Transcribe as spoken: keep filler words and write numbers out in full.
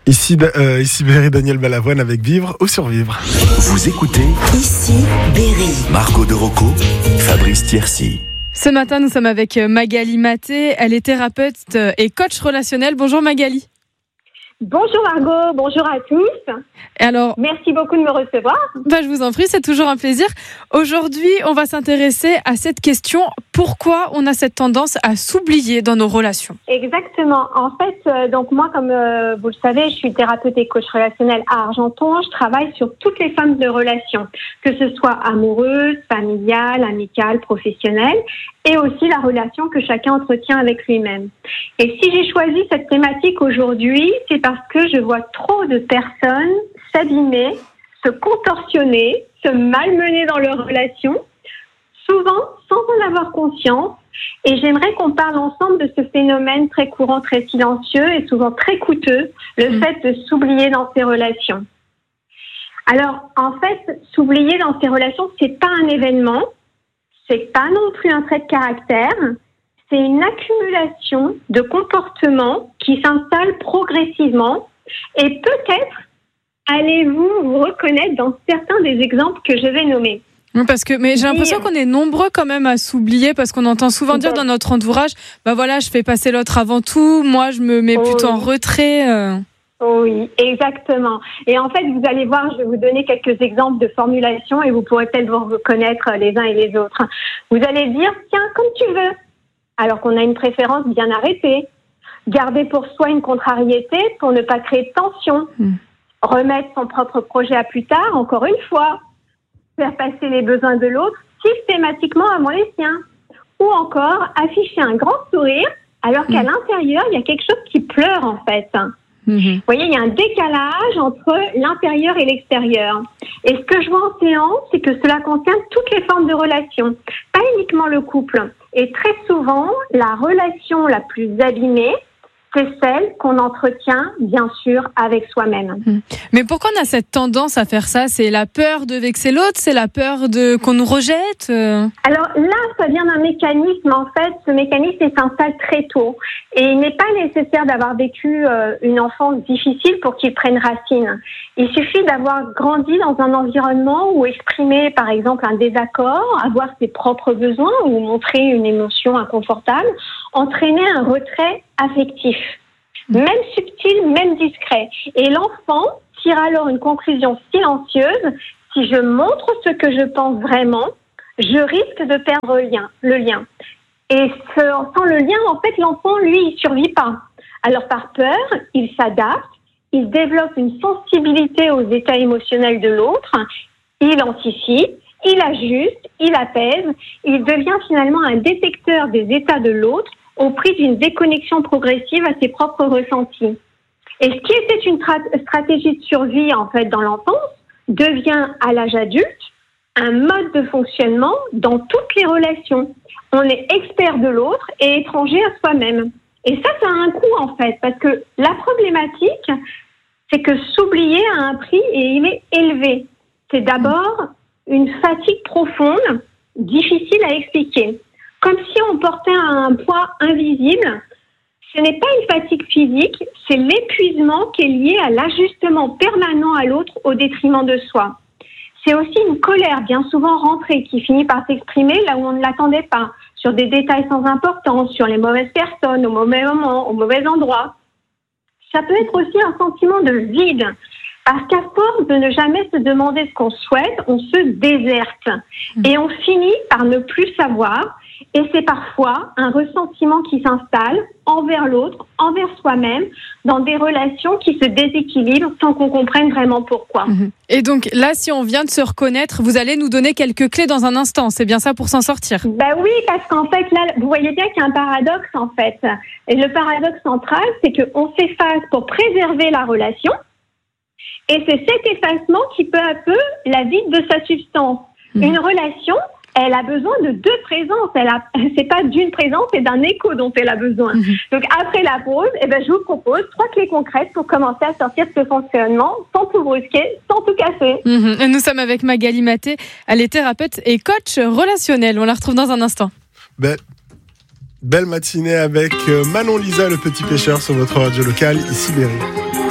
Ici, euh, ici Berry, Daniel Balavoine avec Vivre ou Survivre. Vous écoutez Ici Berry. Margot de Rocco, Fabrice Thiercy. Ce matin, nous sommes avec Magali Maté. Elle est thérapeute et coach relationnel. Bonjour Magali. Bonjour Margot, bonjour à tous. Alors, merci beaucoup de me recevoir. Bah, je vous en prie, c'est toujours un plaisir. Aujourd'hui, on va s'intéresser à cette question. Pourquoi on a cette tendance à s'oublier dans nos relations ? Exactement. En fait, euh, donc moi, comme euh, vous le savez, je suis thérapeute et coach relationnel à Argenton. Je travaille sur toutes les formes de relations, que ce soit amoureuse, familiale, amicale, professionnelle, et aussi la relation que chacun entretient avec lui-même. Et si j'ai choisi cette thématique aujourd'hui, c'est parce que je vois trop de personnes s'abîmer, se contorsionner, se malmener dans leurs relations, souvent sans en avoir conscience. Et j'aimerais qu'on parle ensemble de ce phénomène très courant, très silencieux et souvent très coûteux, le mmh. fait de s'oublier dans ses relations. Alors, en fait, s'oublier dans ses relations, c'est pas un événement, c'est pas non plus un trait de caractère, c'est une accumulation de comportements qui s'installent progressivement et peut-être allez-vous vous reconnaître dans certains des exemples que je vais nommer. Parce que, mais j'ai l'impression qu'on est nombreux quand même à s'oublier parce qu'on entend souvent dire dans notre entourage, bah voilà, je fais passer l'autre avant tout, moi je me mets plutôt en retrait. Euh... Oui, exactement. Et en fait, vous allez voir, je vais vous donner quelques exemples de formulations et vous pourrez peut-être vous reconnaître les uns et les autres. Vous allez dire, tiens, comme tu veux, alors qu'on a une préférence bien arrêtée. Garder pour soi une contrariété pour ne pas créer de tension. Mmh. Remettre son propre projet à plus tard, encore une fois. Faire passer les besoins de l'autre systématiquement avant les siens. Ou encore afficher un grand sourire alors qu'à mmh. l'intérieur, il y a quelque chose qui pleure en fait. Mmh. Vous voyez, il y a un décalage entre l'intérieur et l'extérieur. Et ce que je vois en séance, c'est que cela concerne toutes les formes de relations, pas uniquement le couple. Et très souvent, la relation la plus abîmée, c'est celle qu'on entretient, bien sûr, avec soi-même. Mais pourquoi on a cette tendance à faire ça ? C'est la peur de vexer l'autre ? C'est la peur de qu'on nous rejette ? Alors là, ça vient d'un mécanisme. En fait, ce mécanisme il s'installe très tôt. Et il n'est pas nécessaire d'avoir vécu euh, une enfance difficile pour qu'il prenne racine. Il suffit d'avoir grandi dans un environnement où exprimer, par exemple, un désaccord, avoir ses propres besoins ou montrer une émotion inconfortable, entraîner un retrait affectif. Même subtil, même discret. Et l'enfant tire alors une conclusion silencieuse. Si je montre ce que je pense vraiment, je risque de perdre le lien. Le lien. Et ce, sans le lien, en fait, l'enfant, lui, il survit pas. Alors, par peur, il s'adapte, il développe une sensibilité aux états émotionnels de l'autre, il anticipe, il ajuste, il apaise, il devient finalement un détecteur des états de l'autre au prix d'une déconnexion progressive à ses propres ressentis. Et ce qui était une tra- stratégie de survie, en fait, dans l'enfance, devient, à l'âge adulte, un mode de fonctionnement dans toutes les relations. On est expert de l'autre et étranger à soi-même. Et ça, ça a un coût, en fait, parce que la problématique, c'est que s'oublier a un prix et il est élevé. C'est d'abord une fatigue profonde, difficile à expliquer. Comme si on portait un poids invisible. Ce n'est pas une fatigue physique, c'est l'épuisement qui est lié à l'ajustement permanent à l'autre au détriment de soi. C'est aussi une colère bien souvent rentrée qui finit par s'exprimer là où on ne l'attendait pas, sur des détails sans importance, sur les mauvaises personnes, au mauvais moment, au mauvais endroit. Ça peut être aussi un sentiment de vide, parce qu'à force de ne jamais se demander ce qu'on souhaite, on se déserte et on finit par ne plus savoir. Et c'est parfois un ressentiment qui s'installe envers l'autre, envers soi-même, dans des relations qui se déséquilibrent sans qu'on comprenne vraiment pourquoi. Et donc là, si on vient de se reconnaître, vous allez nous donner quelques clés dans un instant. C'est bien ça pour s'en sortir ? Ben oui, parce qu'en fait, là, vous voyez bien qu'il y a un paradoxe en fait. Et le paradoxe central, c'est qu'on s'efface pour préserver la relation. Et c'est cet effacement qui peu à peu la vide de sa substance. Mmh. Une relation, elle a besoin de deux présences. Elle a, c'est pas d'une présence, c'est d'un écho dont elle a besoin. Mmh. Donc après la pause, eh ben, je vous propose trois clés concrètes pour commencer à sortir de ce fonctionnement sans tout brusquer, sans tout casser. Mmh. Nous sommes avec Magali Maté, elle est thérapeute et coach relationnel. On la retrouve dans un instant. Ben, belle matinée avec Manon Lisa, le petit pêcheur sur votre radio locale, ici Berry.